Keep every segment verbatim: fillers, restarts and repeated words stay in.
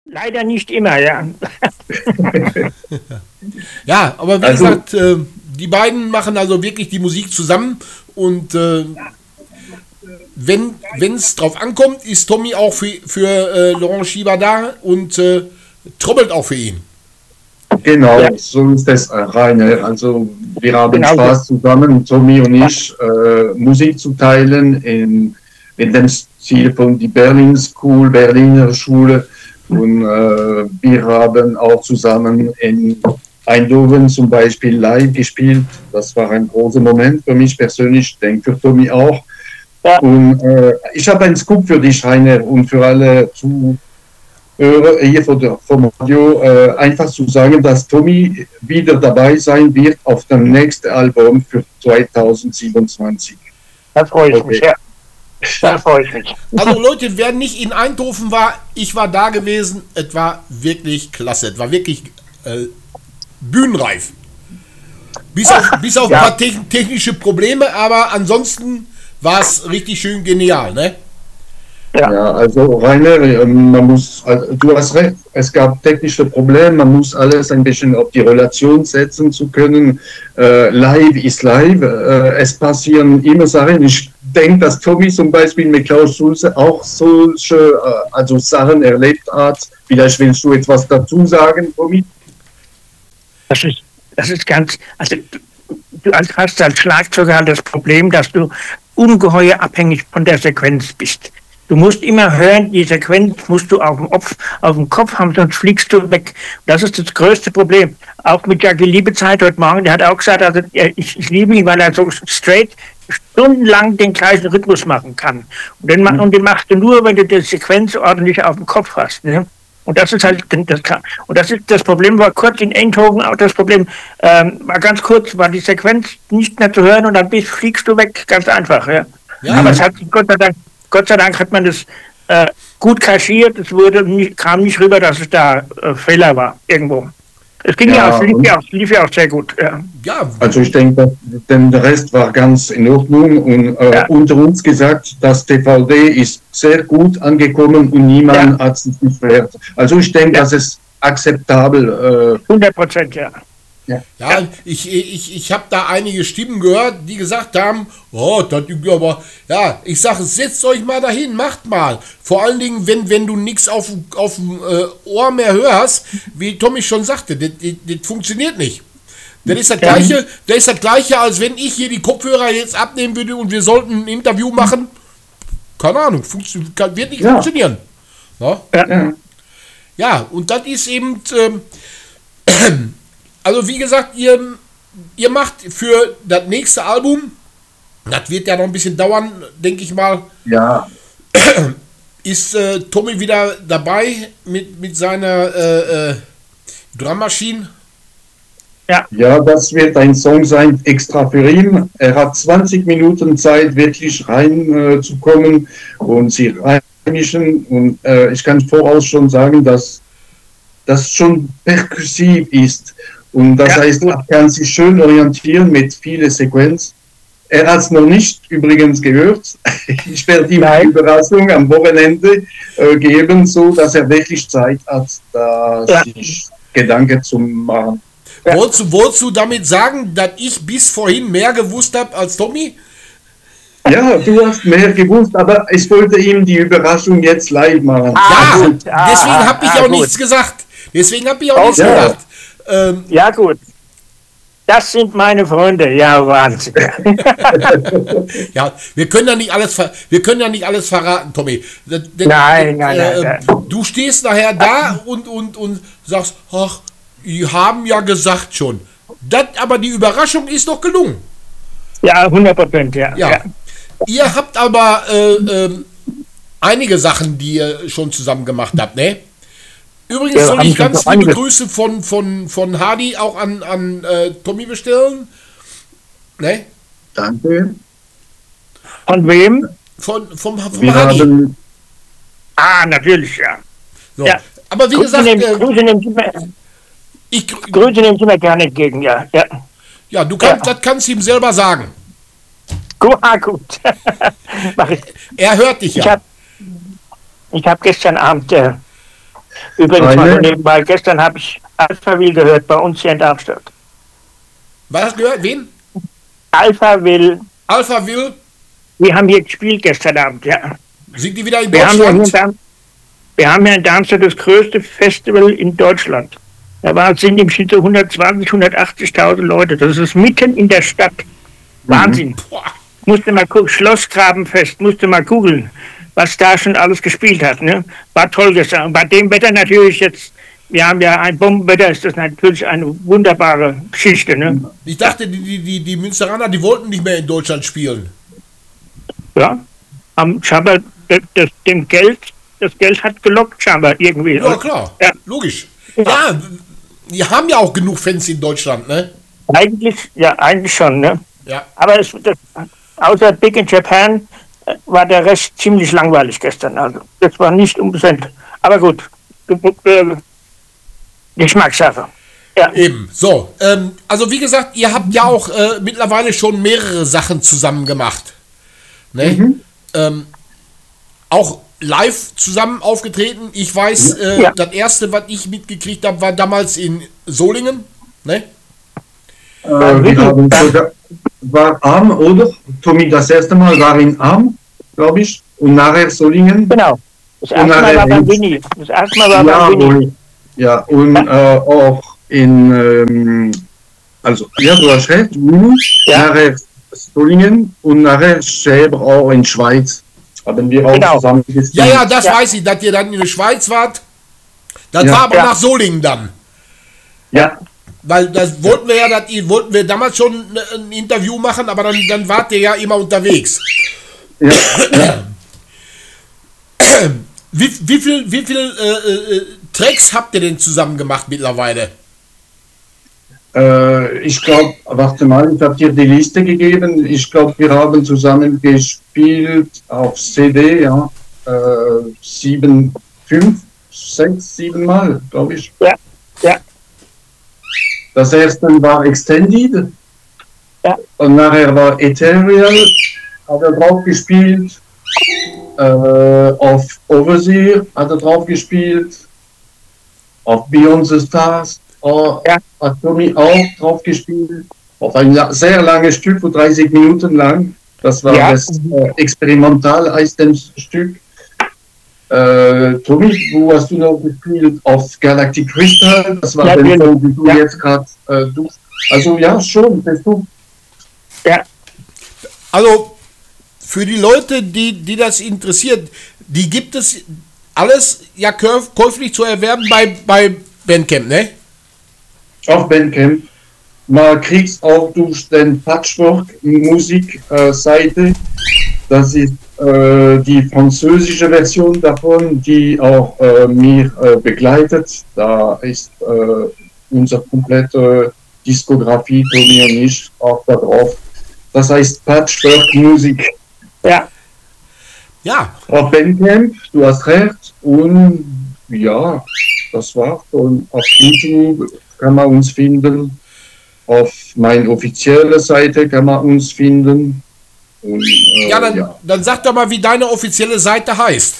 Leider nicht immer, ja. Ja, aber wie Also- gesagt, äh, die beiden machen also wirklich die Musik zusammen und äh, wenn es drauf ankommt, ist Tommy auch für, für äh, Laurent Schieber da und äh, trommelt auch für ihn. Genau, Ja. so ist es, äh, Rainer. Also wir haben Genau. Spaß zusammen, Tommy und ich, äh, Musik zu teilen in, in dem Stil von die Berlin School, Berliner Schule. Und äh, wir haben auch zusammen in Eindhoven zum Beispiel live gespielt. Das war ein großer Moment für mich persönlich, ich denke für Tommy auch. Ja. Und äh, ich habe einen Scoop für dich, Rainer, und für alle Zuhörer hier von der, vom Radio, äh, einfach zu sagen, dass Tommy wieder dabei sein wird auf dem nächsten Album für zweitausendsiebenundzwanzig. Da freue ich Okay. mich, ja. Da freue ich mich. Also Leute, wer nicht in Eindhoven war, ich war da gewesen, es war wirklich klasse, es war wirklich äh, bühnenreif. Bis auf, bis auf Ja. ein paar techn- technische Probleme, aber ansonsten war es richtig schön genial, ne? Ja. Ja, also Rainer, ähm, man muss, also du hast recht, es gab technische Probleme, man muss alles ein bisschen auf die Relation setzen zu können. Äh, live ist live, äh, es passieren immer Sachen. Ich denke, dass Tommy zum Beispiel mit Klaus Schulze auch solche äh, also Sachen erlebt hat. Vielleicht willst du etwas dazu sagen, Tommy? Das ist, das ist ganz, also du als- hast als Schlagzeuger halt das Problem, dass du ungeheuer abhängig von der Sequenz bist. Du musst immer hören, die Sequenz musst du auf dem, Kopf, auf dem Kopf haben, sonst fliegst du weg. Das ist das größte Problem. Auch mit Jackie Liebezeit heute Morgen, der hat auch gesagt, also er- ich, ich liebe ihn, weil er so straight stundenlang den gleichen Rhythmus machen kann. Und den, ma- und den machst du nur, wenn du die Sequenz ordentlich auf dem Kopf hast. Ne? Und das ist halt das kann, und das ist das Problem war kurz in Eindhoven auch das Problem ähm, war ganz kurz war die Sequenz nicht mehr zu hören und dann bist, fliegst du weg, ganz einfach. Ja. Ja. Aber es hat Gott sei Dank Gott sei Dank hat man das äh, gut kaschiert. Es wurde nicht, kam nicht rüber, dass es da äh, Fehler war irgendwo. Es ging ja, Ja, auch, lief, und- ja auch, lief ja auch sehr gut. Ja. Ja, Also ich denke, denn der Rest war ganz in Ordnung und äh, Ja. unter uns gesagt, das D V D ist sehr gut angekommen und niemand hat sich beschwert. Also ich denke, Ja. das ist akzeptabel. hundert Prozent, ja. Äh, ja, ich, ich, ich habe da einige Stimmen gehört, die gesagt haben, oh, das ist aber, ja, ich sage, setzt euch mal dahin, macht mal. Vor allen Dingen, wenn, wenn du nichts auf, auf dem äh, Ohr mehr hörst, wie Tommy schon sagte, das, das, das funktioniert nicht. Das ist das gleiche, das ist das gleiche, als wenn ich hier die Kopfhörer jetzt abnehmen würde und wir sollten ein Interview machen. Keine Ahnung, funktio- kann, wird nicht Ja. funktionieren. Ja? ja. Ja, und das ist eben, ähm, also wie gesagt, ihr, ihr macht für das nächste Album, das wird ja noch ein bisschen dauern, denke ich mal, ja, ist äh, Tommy wieder dabei mit, mit seiner äh, äh, Drummaschine. ja, das wird ein Song sein, extra für ihn. Er hat zwanzig Minuten Zeit, wirklich reinzukommen äh, zu kommen und sie reinmischen. Und äh, ich kann voraus schon sagen, dass das schon perkussiv ist. Und das Ja. heißt, er kann sich schön orientieren mit vielen Sequenzen. Er hat es noch nicht übrigens gehört. Ich werde ihm eine Überraschung am Wochenende äh, geben, so dass er wirklich Zeit hat, da Ja. sich Gedanken zu machen. Ja. Wolltest, du, wolltest du damit sagen, dass ich bis vorhin mehr gewusst habe als Tommy? Ja, du hast mehr gewusst, aber ich wollte ihm die Überraschung jetzt live machen. Ah, Ja, gut. Ah, deswegen habe ich ah, auch gut. nichts gesagt. Deswegen habe ich auch Okay. nichts Ja. gesagt. Ähm, Ja, gut. Das sind meine Freunde. Ja, Wahnsinn. Ja, wir können ja nicht alles, ver wir können ja nicht alles verraten, Tommy. Das- das- Nein, nein, äh, nein, Du stehst nachher da und, und, und sagst, ach, die haben ja gesagt schon. Das, aber die Überraschung ist doch gelungen. Ja, hundert Prozent, ja. Ja. ja. Ihr habt aber äh, ähm, einige Sachen, die ihr schon zusammen gemacht habt, ne? Übrigens Ja, soll haben ich schon ganz so liebe einige. Grüße von, von, von Hardy auch an, an äh, Tommy bestellen. Ne? Danke. Von wem? Von, vom, vom Wir Hardy. haben, Ah, natürlich, ja. So. Ja. Aber wie Grüße gesagt, nehmen, äh, Grüße nehmen Sie mir, ich, Grüße nehmen Sie mir gerne entgegen, ja. ja. ja, du kannst, Ja. das kannst du ihm selber sagen. Gut, ah, gut. Mach ich. Er hört dich Ich ja. habe ich hab gestern Abend äh, Übrigens mal so Eine, nebenbei, gestern habe ich Alphaville gehört bei uns hier in Darmstadt. Was hast du gehört? Wen? Alphaville, Alphaville? wir haben hier gespielt gestern Abend, ja. Sind die wieder in Wir haben, ja hier in Deutschland? Darm, wir haben ja in Darmstadt das größte Festival in Deutschland. Da war, sind im Schnitt so hundertzwanzig, hundertachtzigtausend Leute. Das ist mitten in der Stadt. Wahnsinn. Boah. Musste mal gucken, Schlossgrabenfest, musste mal googeln, was da schon alles gespielt hat. Ne? War toll gestern. Und bei dem Wetter natürlich jetzt, wir haben ja ein Bombenwetter, ist das natürlich eine wunderbare Geschichte. Ne? Ich dachte, die, die, die, die Münsteraner, die wollten nicht mehr in Deutschland spielen. Ja, am scheinbar das, das, dem Geld, das Geld hat gelockt scheinbar irgendwie. Ja, klar. Ja. Logisch. Ja, die haben ja auch genug Fans in Deutschland, ne? Eigentlich, ja, eigentlich schon. Ne? Ja. Aber es, das, außer Big in Japan äh, war der Rest ziemlich langweilig gestern. Also das war nicht unbedingt. Aber gut, äh, Geschmackssache. Ja. Eben. So, ähm, also wie gesagt, ihr habt ja auch äh, mittlerweile schon mehrere Sachen zusammen gemacht. Ne? Mhm. Ähm, auch live zusammen aufgetreten. Ich weiß, äh, Ja. das erste, was ich mitgekriegt habe, war damals in Solingen. Ne? äh, wir haben sogar, war Arm, oder? Tommy, das erste Mal war in Arm, glaube ich, und nachher Solingen. Genau. Das Und erste Mal war nachher beim ins- Winnie. Das erste Mal war Ja, beim Winnie. und, ja, und äh, auch in, ähm, also, ja, du hast recht, Wien, Ja. nachher Solingen und nachher Schäber auch in Schweiz. Haben wir auch Genau. zusammen gespielt. Ja, ja, das Ja. weiß ich, dass ihr dann in der Schweiz wart. Das Ja. war aber Ja. nach Solingen dann. Ja, Weil das wollten wir ja, das wollten wir damals schon ein Interview machen, aber dann, dann wart ihr ja immer unterwegs. ja, ja. Wie, wie viel, wie viel äh, äh, Tracks habt ihr denn zusammen gemacht mittlerweile? Äh, ich glaube, warte mal, ich habe dir die Liste gegeben. Ich glaube, wir haben zusammen gespielt auf C D, ja, äh, sieben, fünf, sechs, sieben Mal, glaube ich. Ja, ja, Das erste war Extended. Ja. Und nachher war Ethereal, hat er drauf gespielt. Äh, auf Overseer hat er drauf gespielt. Auf Beyond the Stars oh, Ja. hat Tommy auch drauf gespielt. Auf ein la- sehr langes Stück, von dreißig Minuten lang. Das war Ja. das äh, Experimental heißt das Stück. Äh, Tommy, wo hast du noch gespielt? Auf Galactic Crystal, das war Ja, der genau. Song, den du Ja. jetzt gerade äh, du. Also ja, schon, bist du. ja. Also, für die Leute, die, die das interessiert, die gibt es alles ja käuf- käuflich zu erwerben bei, bei Bandcamp, ne? Auf Bandcamp. Man kriegt auch durch den Patchwork-Musik-Seite. Das ist äh, die französische Version davon, die auch äh, mir äh, begleitet. Da ist äh, unsere komplette Diskografie, Tommy und ich, auch da drauf. Das heißt Patchwork-Musik. Ja, Ja, Auf Bandcamp, du hast recht. Und ja, das war's. Und auf YouTube kann man uns finden. Auf meiner offiziellen Seite kann man uns finden. Und, äh, ja, dann, ja. dann sag doch mal, wie deine offizielle Seite heißt.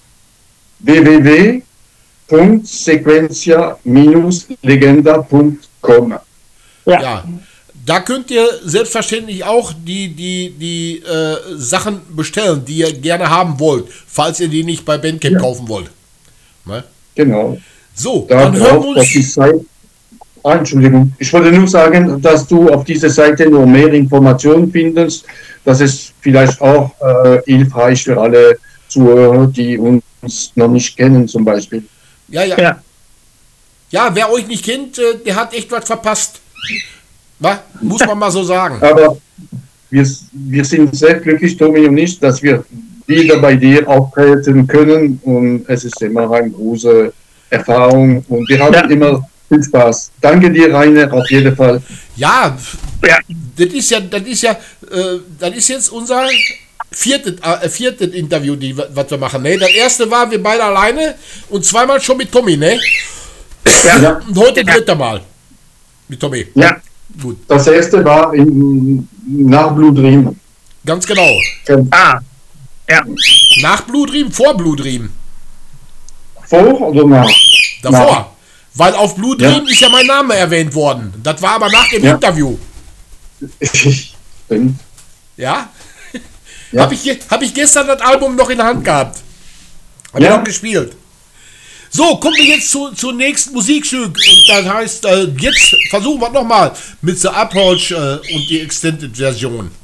w w w punkt sequentia legenda punkt com. ja, Ja, da könnt ihr selbstverständlich auch die, die, die äh, Sachen bestellen, die ihr gerne haben wollt, falls ihr die nicht bei Bandcamp Ja. kaufen wollt. Ne? Genau. So, Da dann hören drauf wir auf die uns. Seite. Ah, Entschuldigung. Ich wollte nur sagen, dass du auf dieser Seite noch mehr Informationen findest. Das ist vielleicht auch äh, hilfreich für alle Zuhörer, die uns noch nicht kennen, zum Beispiel. Ja, ja, ja. ja, wer euch nicht kennt, äh, der hat echt was verpasst. Was? Muss man mal so sagen. Aber wir, wir sind sehr glücklich, Tommy und ich, dass wir wieder bei dir auftreten können. Und es ist immer eine große Erfahrung. Und wir haben Ja. immer viel Spaß. Danke dir, Rainer, auf jeden Fall. Ja, Ja, das ist ja, das ist ja, äh, das ist jetzt unser viertes, äh, viertes Interview, die, was wir machen. Ne? Das erste war wir beide alleine und zweimal schon mit Tommy, ne? Ja. Und heute dritte Mal mit Tommy. Ja, Gut, das erste war in, nach Blutriemen. ganz genau. ah, ja. Nach Blutriemen, vor Blutriemen. Vor oder nach? Davor. Na. Weil auf Blutdrehen ist ja mein Name erwähnt worden. Das war aber nach dem Ja. Interview. Stimmt. Ja? Ja. Habe ich, ge- hab ich gestern das Album noch in der Hand gehabt. Habe Ja. ich auch gespielt. So, kommen wir jetzt zu, zum nächsten Musikstück. Und das heißt, äh, jetzt versuchen wir nochmal mit The Approach äh, und die Extended-Version.